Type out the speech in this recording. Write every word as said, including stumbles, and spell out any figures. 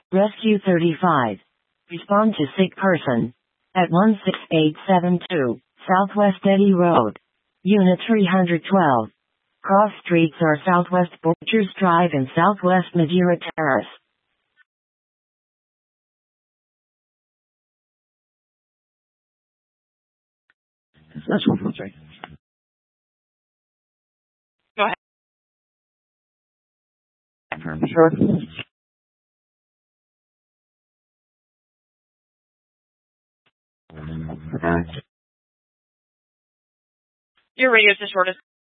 Rescue thirty-five. Respond to sick person. At one six eight seven two, Southwest Eddy Road. Unit three hundred twelve. Cross streets are Southwest Borchers Drive and Southwest Madeira Terrace. That's one, sorry. Go ahead. Sure. Your radio is the shortest.